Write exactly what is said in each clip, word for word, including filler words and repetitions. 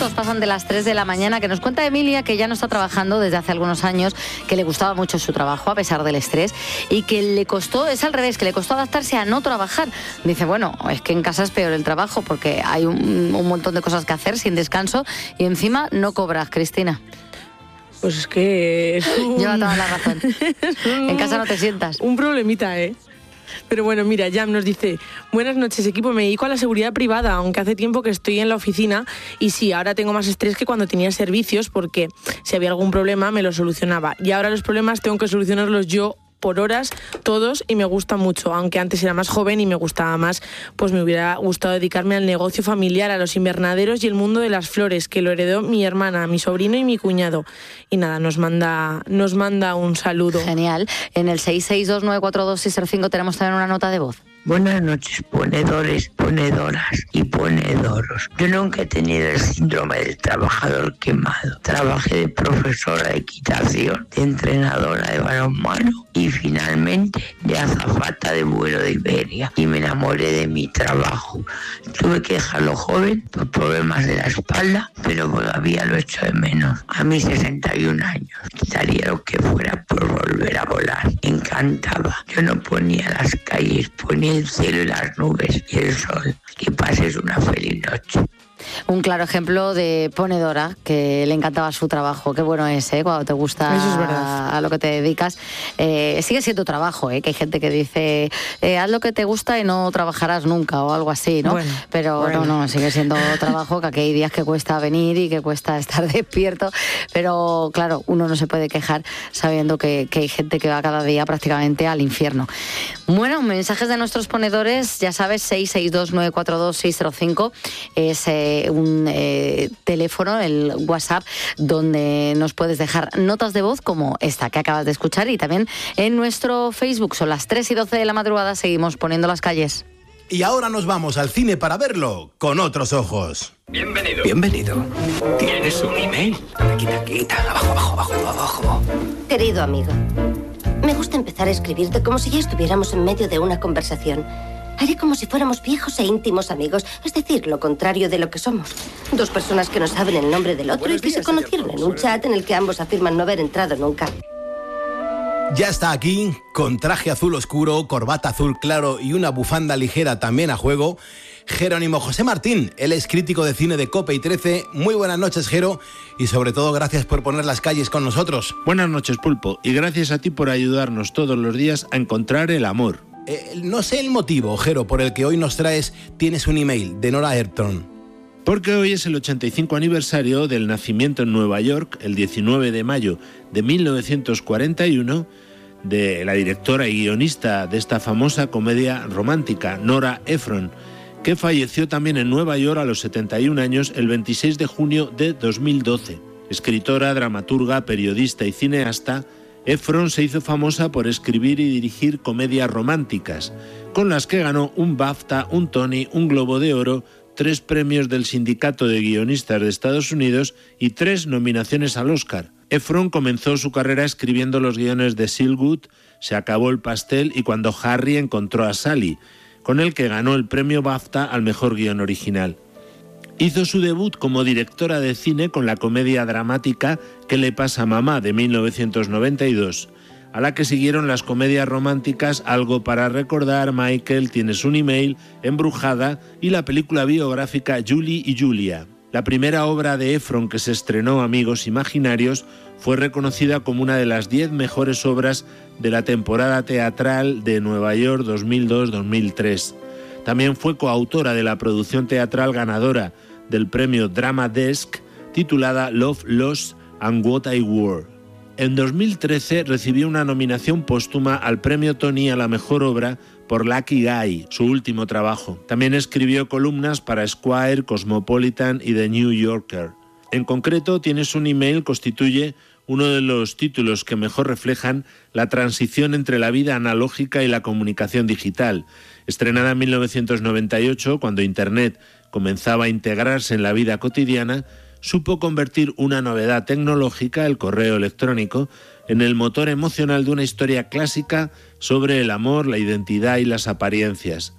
minutos pasan de las tres de la mañana, que nos cuenta Emilia que ya no está trabajando desde hace algunos años, que le gustaba mucho su trabajo a pesar del estrés y que le costó, es al revés, que le costó adaptarse a no trabajar. Dice, bueno, es que en casa es peor el trabajo porque hay un, un montón de cosas que hacer sin descanso y encima no cobras, Cristina. Pues es que es un... Lleva toda la razón. En casa no te sientas. Un problemita, ¿eh? Pero bueno, mira, Jam nos dice: buenas noches, equipo, me dedico a la seguridad privada, aunque hace tiempo que estoy en la oficina y sí, ahora tengo más estrés que cuando tenía servicios porque si había algún problema me lo solucionaba y ahora los problemas tengo que solucionarlos yo por horas, todos, y me gusta mucho, aunque antes era más joven y me gustaba más, pues me hubiera gustado dedicarme al negocio familiar, a los invernaderos y el mundo de las flores, que lo heredó mi hermana, mi sobrino y mi cuñado. Y nada, nos manda, nos manda un saludo. Genial. En el seis seis dos nueve cuatro dos seis cero cinco tenemos también una nota de voz. Buenas noches, ponedores, ponedoras y ponedoros. Yo nunca he tenido el síndrome del trabajador quemado. Trabajé de profesora de equitación, de entrenadora de balonmano y finalmente de azafata de vuelo de Iberia. Y me enamoré de mi trabajo. Tuve que dejarlo joven por problemas de la espalda, pero todavía lo echo de menos. A mis sesenta y un años, quitaría lo que fuera por volver a volar. Me encantaba. Yo no ponía las calles, ponía el cielo y las nubes y el sol. Que pases una feliz noche. Un claro ejemplo de ponedora, que le encantaba su trabajo. Qué bueno es, ¿eh? Cuando te gusta Eso es verdad. a lo que te dedicas. Eh, sigue siendo trabajo, ¿eh? Que hay gente que dice, eh, haz lo que te gusta y no trabajarás nunca o algo así, ¿no? Bueno, Pero bueno. no, no, sigue siendo trabajo, que aquí hay días que cuesta venir y que cuesta estar despierto. Pero claro, uno no se puede quejar sabiendo que, que hay gente que va cada día prácticamente al infierno. Bueno, mensajes de nuestros ponedores, ya sabes, seis seis dos nueve cuatro dos seis cero cinco es eh, un eh, teléfono, el WhatsApp, donde nos puedes dejar notas de voz como esta que acabas de escuchar, y también en nuestro Facebook. Son las tres y doce de la madrugada, seguimos poniendo las calles. Y ahora nos vamos al cine para verlo con otros ojos. Bienvenido. Bienvenido. ¿Tienes un email? Quita, quita, abajo, abajo, abajo, abajo. Querido amigo, me gusta empezar a escribirte como si ya estuviéramos en medio de una conversación. Haré como si fuéramos viejos e íntimos amigos, es decir, lo contrario de lo que somos. Dos personas que no saben el nombre del otro y que se conocieron en un chat en el que ambos afirman no haber entrado nunca. Ya está aquí, con traje azul oscuro, corbata azul claro y una bufanda ligera también a juego, Jerónimo José Martín. Él es crítico de cine de COPE y trece. Muy buenas noches, Jero, y sobre todo gracias por poner las calles con nosotros. Buenas noches, Pulpo, y gracias a ti por ayudarnos todos los días a encontrar el amor. Eh, no sé el motivo, Jero, por el que hoy nos traes Tienes un email, de Nora Ephron. Porque hoy es el ochenta y cinco aniversario del nacimiento en Nueva York, el diecinueve de mayo de mil novecientos cuarenta y uno, de la directora y guionista de esta famosa comedia romántica, Nora Ephron, que falleció también en Nueva York a los setenta y un años el veintiséis de junio de dos mil doce. Escritora, dramaturga, periodista y cineasta, Ephron se hizo famosa por escribir y dirigir comedias románticas, con las que ganó un BAFTA, un Tony, un Globo de Oro, tres premios del Sindicato de Guionistas de Estados Unidos y tres nominaciones al Oscar. Ephron comenzó su carrera escribiendo los guiones de Silwood, Se acabó el pastel y Cuando Harry encontró a Sally, con el que ganó el premio BAFTA al mejor guión original. Hizo su debut como directora de cine con la comedia dramática ¿Qué le pasa a mamá?, de mil novecientos noventa y dos, a la que siguieron las comedias románticas Algo para recordar, Michael, Tienes un email, Embrujada y la película biográfica Julie y Julia. La primera obra de Ephron que se estrenó, Amigos Imaginarios, fue reconocida como una de las diez mejores obras de la temporada teatral de Nueva York dos mil dos dos mil tres. También fue coautora de la producción teatral ganadora del premio Drama Desk, titulada Love, Lost and What I Wore. En dos mil trece recibió una nominación póstuma al premio Tony a la mejor obra por Lucky Guy, su último trabajo. También escribió columnas para Esquire, Cosmopolitan y The New Yorker. En concreto, Tienes un email constituye uno de los títulos que mejor reflejan la transición entre la vida analógica y la comunicación digital. Estrenada en mil novecientos noventa y ocho, cuando Internet comenzaba a integrarse en la vida cotidiana, supo convertir una novedad tecnológica, el correo electrónico, en el motor emocional de una historia clásica sobre el amor, la identidad y las apariencias.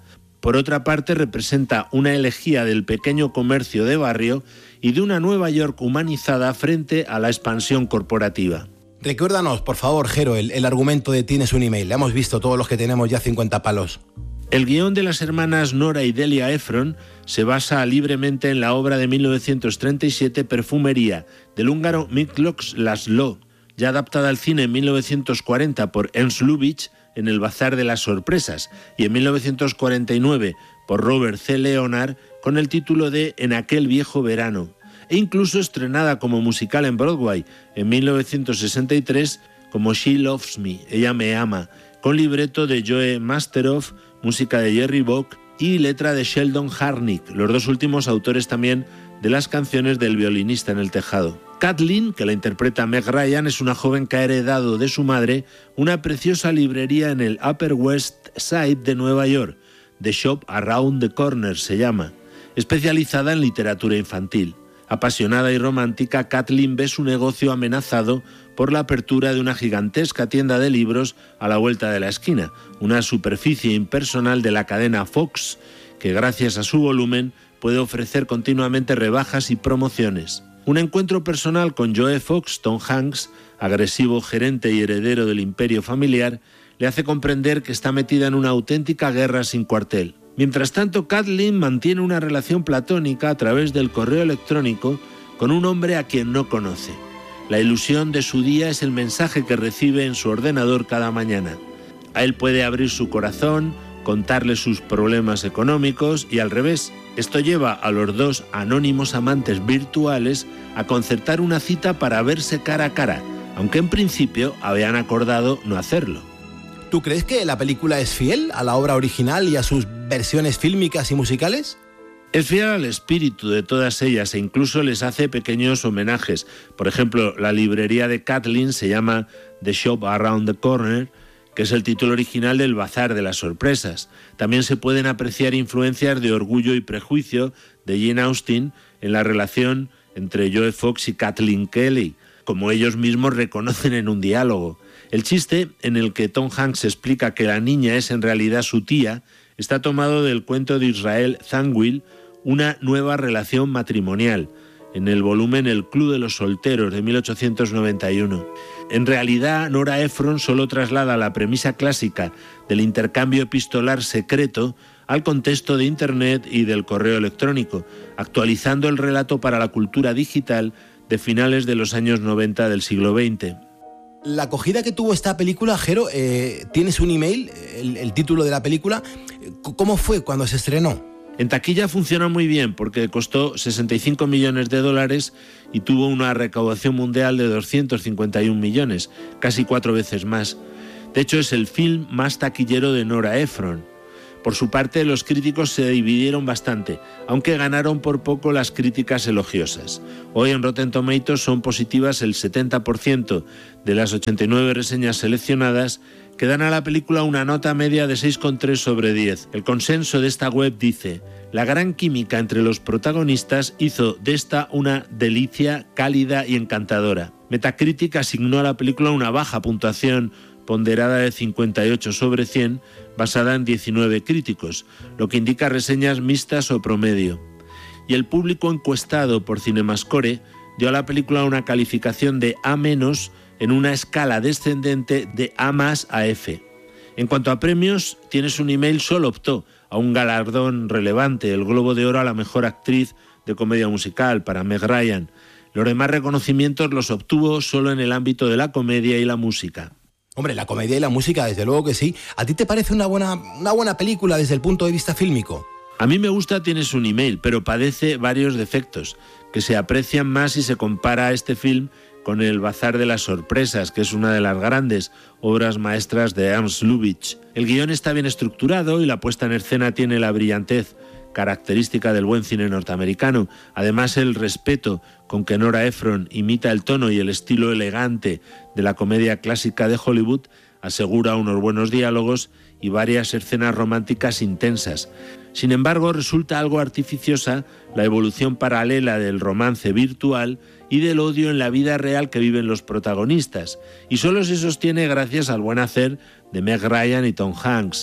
Por otra parte, representa una elegía del pequeño comercio de barrio y de una Nueva York humanizada frente a la expansión corporativa. Recuérdanos, por favor, Jero, el, el argumento de Tienes un email. Le hemos visto todos los que tenemos ya cincuenta palos. El guión de las hermanas Nora y Delia Ephron se basa libremente en la obra de mil novecientos treinta y siete Perfumería, del húngaro Miklos László, ya adaptada al cine en mil novecientos cuarenta por Ernst Lubitsch en El Bazar de las Sorpresas y en mil novecientos cuarenta y nueve por Robert C. Leonard con el título de En aquel viejo verano, e incluso estrenada como musical en Broadway en mil novecientos sesenta y tres como She Loves Me, Ella me ama, con libreto de Joe Masteroff, música de Jerry Bock y letra de Sheldon Harnick, los dos últimos autores también de las canciones del Violinista en el tejado. Kathleen, que la interpreta Meg Ryan, es una joven que ha heredado de su madre una preciosa librería en el Upper West Side de Nueva York. The Shop Around the Corner se llama, especializada en literatura infantil. Apasionada y romántica, Kathleen ve su negocio amenazado por la apertura de una gigantesca tienda de libros a la vuelta de la esquina, una superficie impersonal de la cadena Fox, que gracias a su volumen puede ofrecer continuamente rebajas y promociones. Un encuentro personal con Joe Fox, Tom Hanks, agresivo gerente y heredero del imperio familiar, le hace comprender que está metida en una auténtica guerra sin cuartel. Mientras tanto, Kathleen mantiene una relación platónica a través del correo electrónico con un hombre a quien no conoce. La ilusión de su día es el mensaje que recibe en su ordenador cada mañana. A él puede abrir su corazón, contarle sus problemas económicos y al revés. Esto lleva a los dos anónimos amantes virtuales a concertar una cita para verse cara a cara, aunque en principio habían acordado no hacerlo. ¿Tú crees que la película es fiel a la obra original y a sus versiones fílmicas y musicales? Es fiel al espíritu de todas ellas e incluso les hace pequeños homenajes. Por ejemplo, la librería de Kathleen se llama The Shop Around the Corner, que es el título original del Bazar de las Sorpresas. También se pueden apreciar influencias de Orgullo y Prejuicio de Jane Austen en la relación entre Joe Fox y Kathleen Kelly, como ellos mismos reconocen en un diálogo. El chiste, en el que Tom Hanks explica que la niña es en realidad su tía, está tomado del cuento de Israel Zangwill, Una nueva relación matrimonial, en el volumen El Club de los Solteros de mil ochocientos noventa y uno. En realidad, Nora Ephron solo traslada la premisa clásica del intercambio epistolar secreto al contexto de Internet y del correo electrónico, actualizando el relato para la cultura digital de finales de los años noventa del siglo veinte. La acogida que tuvo esta película, Jero, eh, ¿tienes un email, el, el título de la película? ¿Cómo fue cuando se estrenó? En taquilla funcionó muy bien porque costó sesenta y cinco millones de dólares y tuvo una recaudación mundial de doscientos cincuenta y un millones, casi cuatro veces más. De hecho, es el film más taquillero de Nora Ephron. Por su parte, los críticos se dividieron bastante, aunque ganaron por poco las críticas elogiosas. Hoy en Rotten Tomatoes son positivas el setenta por ciento de las ochenta y nueve reseñas seleccionadas, que dan a la película una nota media de seis coma tres sobre diez. El consenso de esta web dice: la gran química entre los protagonistas hizo de esta una delicia cálida y encantadora. Metacritic asignó a la película una baja puntuación ponderada de cincuenta y ocho sobre cien, basada en diecinueve críticos, lo que indica reseñas mixtas o promedio. Y el público encuestado por CinemaScore dio a la película una calificación de A- en una escala descendente de A más a F. En cuanto a premios, Tienes un email solo optó a un galardón relevante, el Globo de Oro a la mejor actriz de comedia musical para Meg Ryan. Los demás reconocimientos los obtuvo solo en el ámbito de la comedia y la música. Hombre, la comedia y la música, desde luego que sí. ¿A ti te parece una buena, una buena película desde el punto de vista fílmico? A mí me gusta Tienes un email, pero padece varios defectos, que se aprecian más si se compara a este film con El Bazar de las Sorpresas, que es una de las grandes obras maestras de Ernst Lubitsch. El guión está bien estructurado y la puesta en escena tiene la brillantez característica del buen cine norteamericano. Además, el respeto con que Nora Ephron imita el tono y el estilo elegante de la comedia clásica de Hollywood asegura unos buenos diálogos y varias escenas románticas intensas. Sin embargo, resulta algo artificiosa la evolución paralela del romance virtual y del odio en la vida real que viven los protagonistas, y solo se sostiene gracias al buen hacer de Meg Ryan y Tom Hanks.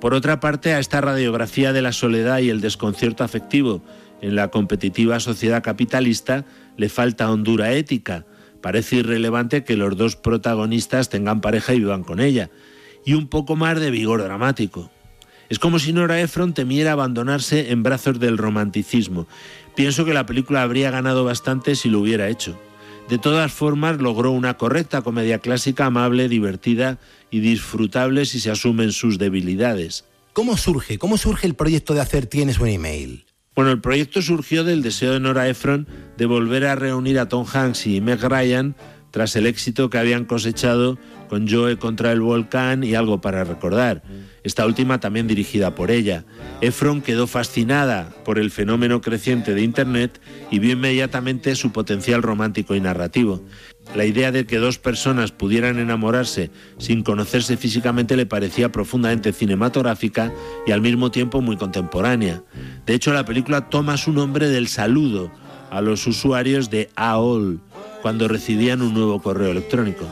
Por otra parte, a esta radiografía de la soledad y el desconcierto afectivo en la competitiva sociedad capitalista le falta hondura ética. Parece irrelevante que los dos protagonistas tengan pareja y vivan con ella, y un poco más de vigor dramático. Es como si Nora Ephron temiera abandonarse en brazos del romanticismo. Pienso que la película habría ganado bastante si lo hubiera hecho. De todas formas, logró una correcta comedia clásica, amable, divertida y disfrutable si se asumen sus debilidades. ¿Cómo surge? ¿Cómo surge el proyecto de hacer Tienes un email? Bueno, el proyecto surgió del deseo de Nora Ephron de volver a reunir a Tom Hanks y Meg Ryan tras el éxito que habían cosechado con Joe contra el volcán y Algo para recordar. Esta última también dirigida por ella. Ephron quedó fascinada por el fenómeno creciente de Internet y vio inmediatamente su potencial romántico y narrativo. La idea de que dos personas pudieran enamorarse sin conocerse físicamente le parecía profundamente cinematográfica y al mismo tiempo muy contemporánea. De hecho, la película toma su nombre del saludo a los usuarios de A O L cuando recibían un nuevo correo electrónico.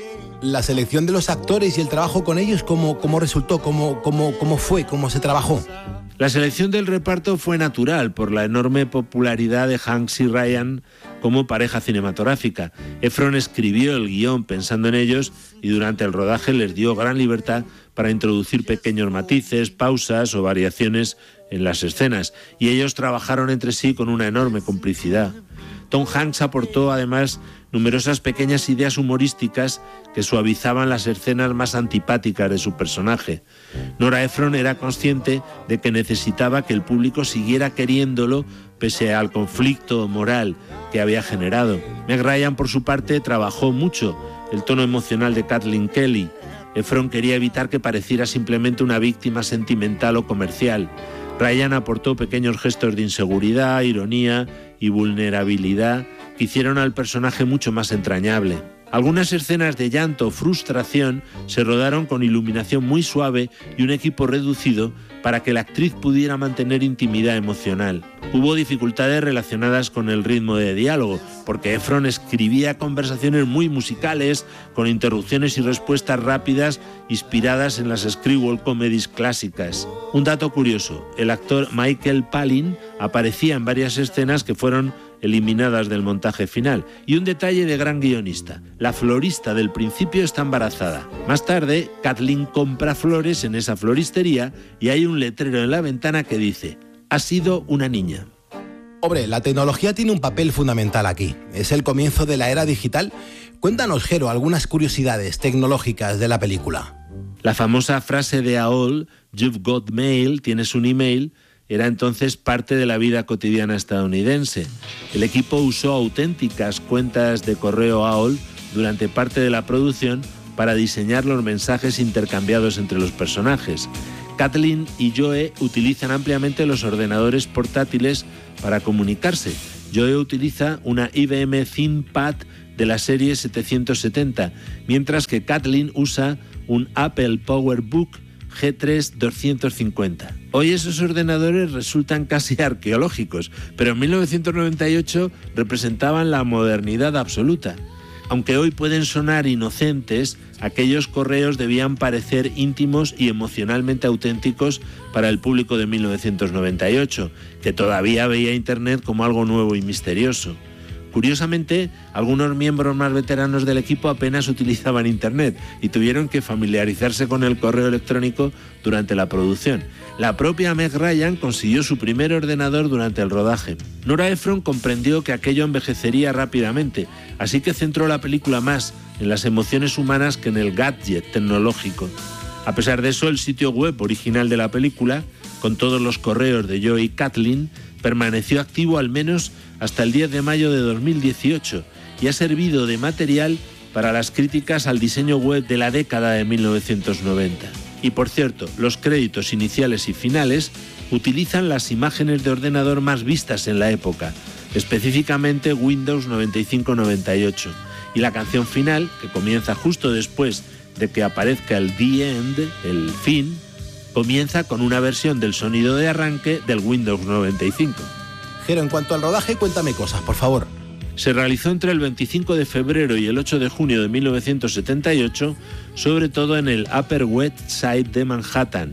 La selección de los actores y el trabajo con ellos, ¿cómo, cómo resultó? ¿Cómo, cómo, ¿Cómo fue? ¿Cómo se trabajó? La selección del reparto fue natural por la enorme popularidad de Hanks y Ryan como pareja cinematográfica. Ephron escribió el guión pensando en ellos y durante el rodaje les dio gran libertad para introducir pequeños matices, pausas o variaciones en las escenas, y ellos trabajaron entre sí con una enorme complicidad. Tom Hanks aportó además numerosas pequeñas ideas humorísticas que suavizaban las escenas más antipáticas de su personaje. Nora Ephron era consciente de que necesitaba que el público siguiera queriéndolo pese al conflicto moral que había generado. Meg Ryan, por su parte, trabajó mucho el tono emocional de Kathleen Kelly. Ephron quería evitar que pareciera simplemente una víctima sentimental o comercial. Ryan aportó pequeños gestos de inseguridad, ironía y vulnerabilidad que hicieron al personaje mucho más entrañable. Algunas escenas de llanto o frustración se rodaron con iluminación muy suave y un equipo reducido para que la actriz pudiera mantener intimidad emocional. Hubo dificultades relacionadas con el ritmo de diálogo, porque Ephron escribía conversaciones muy musicales, con interrupciones y respuestas rápidas inspiradas en las screwball comedies clásicas. Un dato curioso, el actor Michael Palin aparecía en varias escenas que fueron eliminadas del montaje final. Y un detalle de gran guionista: la florista del principio está embarazada. Más tarde, Kathleen compra flores en esa floristería y hay un letrero en la ventana que dice: ha sido una niña. Hombre, la tecnología tiene un papel fundamental aquí. Es el comienzo de la era digital. Cuéntanos, Jero, algunas curiosidades tecnológicas de la película. La famosa frase de A O L, "You've got mail", tienes un email, era entonces parte de la vida cotidiana estadounidense. El equipo usó auténticas cuentas de correo A O L durante parte de la producción para diseñar los mensajes intercambiados entre los personajes. Kathleen y Joe utilizan ampliamente los ordenadores portátiles para comunicarse. Joe utiliza una I B M ThinkPad de la serie setecientos setenta, mientras que Kathleen usa un Apple PowerBook G tres doscientos cincuenta. Hoy esos ordenadores resultan casi arqueológicos, pero en mil novecientos noventa y ocho representaban la modernidad absoluta. Aunque hoy pueden sonar inocentes, aquellos correos debían parecer íntimos y emocionalmente auténticos para el público de mil novecientos noventa y ocho, que todavía veía Internet como algo nuevo y misterioso. Curiosamente, algunos miembros más veteranos del equipo apenas utilizaban Internet y tuvieron que familiarizarse con el correo electrónico durante la producción. La propia Meg Ryan consiguió su primer ordenador durante el rodaje. Nora Ephron comprendió que aquello envejecería rápidamente, así que centró la película más en las emociones humanas que en el gadget tecnológico. A pesar de eso, el sitio web original de la película, con todos los correos de Joe y Kathleen, permaneció activo al menos hasta el diez de mayo de dos mil dieciocho y ha servido de material para las críticas al diseño web de la década de mil novecientos noventa. Y por cierto, los créditos iniciales y finales utilizan las imágenes de ordenador más vistas en la época, específicamente Windows noventa y cinco noventa y ocho, y la canción final, que comienza justo después de que aparezca el The End, el fin, comienza con una versión del sonido de arranque del Windows noventa y cinco. Jero, en cuanto al rodaje, cuéntame cosas, por favor. Se realizó entre el veinticinco de febrero y el ocho de junio de mil novecientos setenta y ocho, sobre todo en el Upper West Side de Manhattan.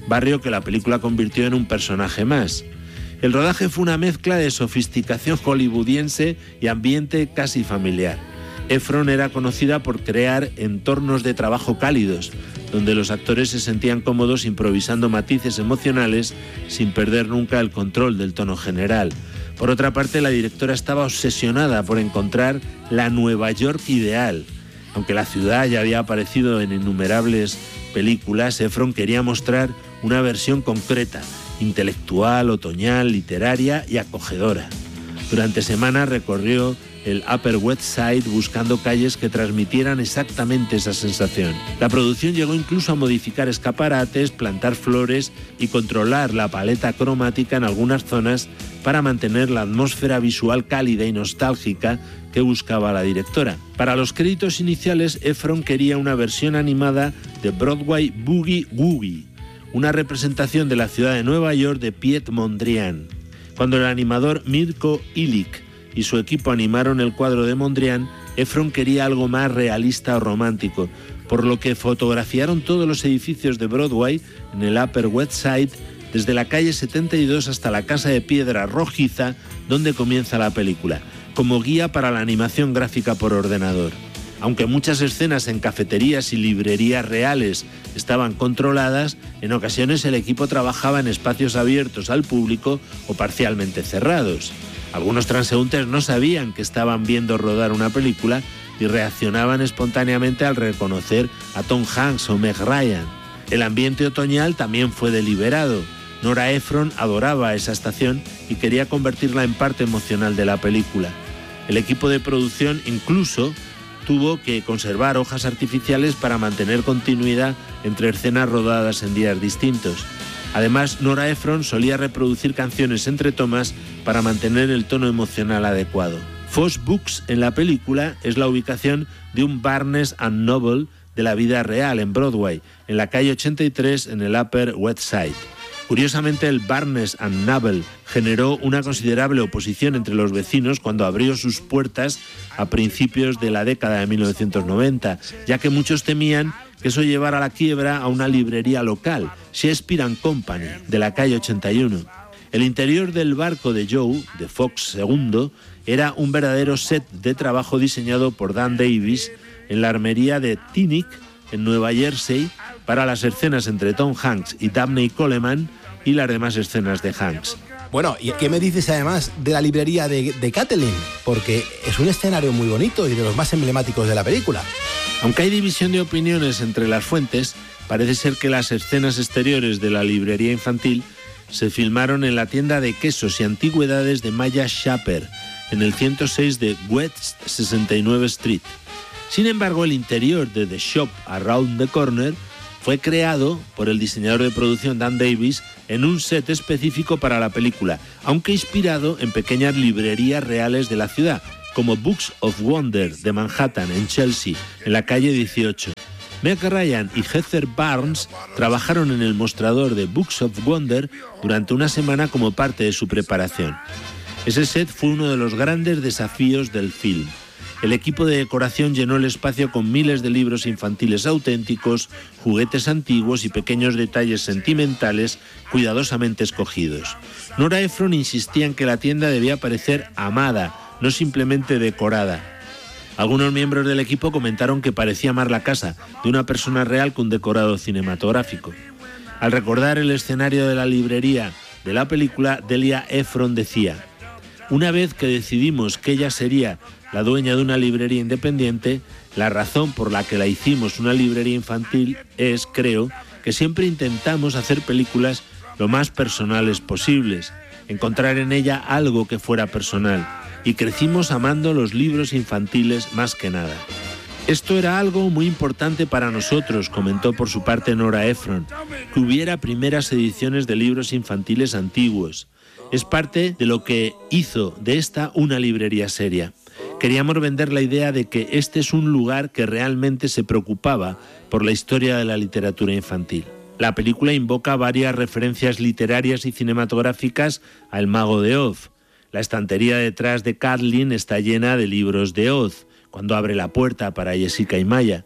barrio que la película convirtió en un personaje más. El rodaje fue una mezcla de sofisticación hollywoodiense y ambiente casi familiar. Ephron era conocida por crear entornos de trabajo cálidos, donde los actores se sentían cómodos improvisando matices emocionales sin perder nunca el control del tono general. Por otra parte, la directora estaba obsesionada por encontrar la Nueva York ideal. Aunque la ciudad ya había aparecido en innumerables películas, Ephron quería mostrar una versión concreta, intelectual, otoñal, literaria y acogedora. Durante semanas recorrió el Upper West Side buscando calles que transmitieran exactamente esa sensación. La producción llegó incluso a modificar escaparates, plantar flores y controlar la paleta cromática en algunas zonas para mantener la atmósfera visual cálida y nostálgica que buscaba la directora. Para los créditos iniciales, Ephron quería una versión animada de Broadway Boogie Woogie, una representación de la ciudad de Nueva York de Piet Mondrian. Cuando el animador Mirko Ilic y su equipo animaron el cuadro de Mondrian, Ephron quería algo más realista o romántico, por lo que fotografiaron todos los edificios de Broadway en el Upper West Side, desde la calle setenta y dos hasta la Casa de Piedra Rojiza, donde comienza la película, como guía para la animación gráfica por ordenador. Aunque muchas escenas en cafeterías y librerías reales estaban controladas, en ocasiones el equipo trabajaba en espacios abiertos al público o parcialmente cerrados. Algunos transeúntes no sabían que estaban viendo rodar una película y reaccionaban espontáneamente al reconocer a Tom Hanks o Meg Ryan. El ambiente otoñal también fue deliberado. Nora Ephron adoraba esa estación y quería convertirla en parte emocional de la película. El equipo de producción incluso tuvo que conservar hojas artificiales para mantener continuidad entre escenas rodadas en días distintos. Además, Nora Ephron solía reproducir canciones entre tomas para mantener el tono emocional adecuado. Foss Books en la película es la ubicación de un Barnes and Noble de la vida real en Broadway, en la calle ochenta y tres en el Upper West Side. Curiosamente, el Barnes and Noble generó una considerable oposición entre los vecinos cuando abrió sus puertas a principios de la década de mil novecientos noventa, ya que muchos temían que eso llevara a la quiebra a una librería local, Shakespeare and Company, de la calle ochenta y uno. El interior del barco de Joe, de Fox segundo, era un verdadero set de trabajo diseñado por Dan Davis en la armería de Teaneck, en Nueva Jersey, para las escenas entre Tom Hanks y Dabney Coleman y las demás escenas de Hanks. Bueno, ¿y qué me dices además de la librería de, de Catelyn? Porque es un escenario muy bonito y de los más emblemáticos de la película. Aunque hay división de opiniones entre las fuentes, parece ser que las escenas exteriores de la librería infantil se filmaron en la tienda de quesos y antigüedades de Maya Shaper, en el ciento seis de West sesenta y nueve Street. Sin embargo, el interior de The Shop Around the Corner fue creado por el diseñador de producción Dan Davis en un set específico para la película, aunque inspirado en pequeñas librerías reales de la ciudad, como Books of Wonder de Manhattan, en Chelsea, en la calle dieciocho. Meg Ryan y Heather Barnes trabajaron en el mostrador de Books of Wonder durante una semana como parte de su preparación. Ese set fue uno de los grandes desafíos del film. El equipo de decoración llenó el espacio con miles de libros infantiles auténticos, juguetes antiguos y pequeños detalles sentimentales cuidadosamente escogidos. Nora Ephron insistía en que la tienda debía parecer amada, no simplemente decorada. Algunos miembros del equipo comentaron que parecía más la casa de una persona real que un decorado cinematográfico. Al recordar el escenario de la librería de la película, Delia Ephron decía: «Una vez que decidimos que ella sería la dueña de una librería independiente, la razón por la que la hicimos una librería infantil es, creo, que siempre intentamos hacer películas lo más personales posibles, encontrar en ella algo que fuera personal, y crecimos amando los libros infantiles más que nada». Esto era algo muy importante para nosotros, comentó por su parte Nora Ephron, que hubiera primeras ediciones de libros infantiles antiguos. Es parte de lo que hizo de esta una librería seria. Queríamos vender la idea de que este es un lugar que realmente se preocupaba por la historia de la literatura infantil. La película invoca varias referencias literarias y cinematográficas a El Mago de Oz. La estantería detrás de Kathleen está llena de libros de Oz, cuando abre la puerta para Jessica y Maya.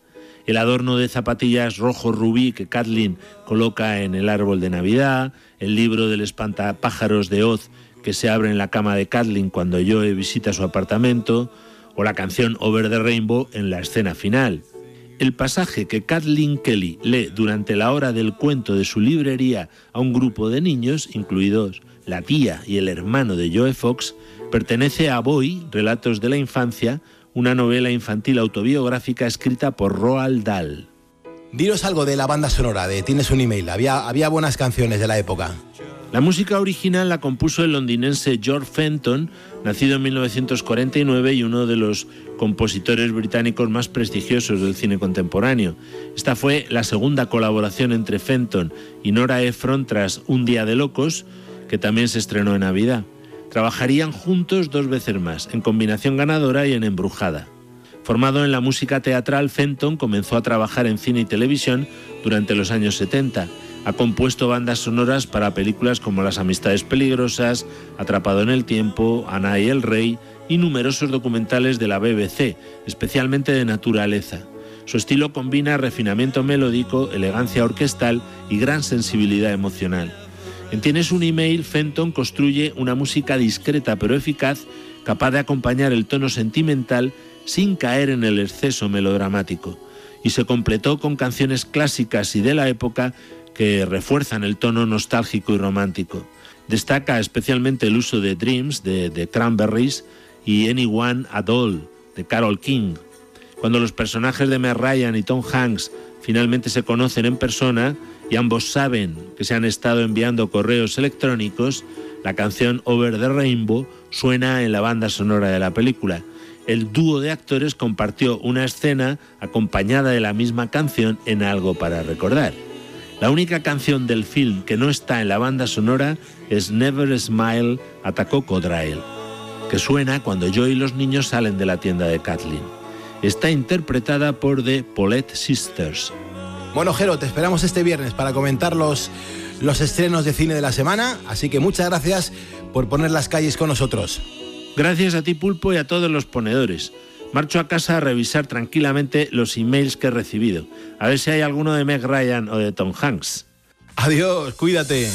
el adorno de zapatillas rojo rubí que Kathleen coloca en el árbol de Navidad, el libro del espantapájaros de Oz que se abre en la cama de Kathleen cuando Joe visita su apartamento, o la canción Over the Rainbow en la escena final. El pasaje que Kathleen Kelly lee durante la hora del cuento de su librería a un grupo de niños, incluidos la tía y el hermano de Joe Fox, pertenece a Boy, Relatos de la Infancia, una novela infantil autobiográfica escrita por Roald Dahl. Diros algo de la banda sonora de Tienes un email. Había, había buenas canciones de la época. La música original la compuso el londinense George Fenton, nacido en mil novecientos cuarenta y nueve y uno de los compositores británicos más prestigiosos del cine contemporáneo. Esta fue la segunda colaboración entre Fenton y Nora Ephron tras Un día de locos, que también se estrenó en Navidad. Trabajarían juntos dos veces más, en Combinación ganadora y en Embrujada. Formado en la música teatral, Fenton comenzó a trabajar en cine y televisión durante los años setenta. Ha compuesto bandas sonoras para películas como Las amistades peligrosas, Atrapado en el tiempo, Ana y el rey y numerosos documentales de la B B C, especialmente de naturaleza. Su estilo combina refinamiento melódico, elegancia orquestal y gran sensibilidad emocional. En Tienes un email, Fenton construye una música discreta pero eficaz, capaz de acompañar el tono sentimental sin caer en el exceso melodramático. Y se completó con canciones clásicas y de la época que refuerzan el tono nostálgico y romántico. Destaca especialmente el uso de Dreams de The Cranberries y Anyone at All de Carole King. Cuando los personajes de Meg Ryan y Tom Hanks finalmente se conocen en persona y ambos saben que se han estado enviando correos electrónicos, la canción Over the Rainbow suena en la banda sonora de la película. El dúo de actores compartió una escena acompañada de la misma canción en Algo para recordar. La única canción del film que no está en la banda sonora es Never Smile at a Crocodile, que suena cuando Joe y los niños salen de la tienda de Kathleen. Está interpretada por The Paulette Sisters. Bueno, Jero, te esperamos este viernes para comentar los, los estrenos de cine de la semana, así que muchas gracias por poner las calles con nosotros. Gracias a ti, Pulpo, y a todos los ponedores. Marcho a casa a revisar tranquilamente los emails que he recibido. A ver si hay alguno de Meg Ryan o de Tom Hanks. Adiós, cuídate.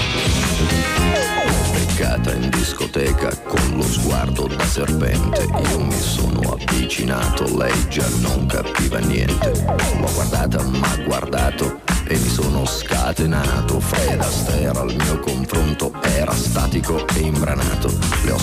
Beccata in discoteca con lo sguardo da serpente. Io mi sono avvicinato, lei già non capiva niente. L'ho guardata, m'ha guardato e mi sono scatenato. Fred Astaire al mio confronto era statico e imbranato. Le ho